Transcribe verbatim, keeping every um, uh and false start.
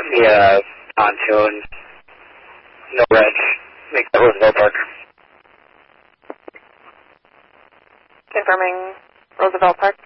the uh, pontoon, no wrench, make that Roosevelt Park. Confirming Roosevelt Park.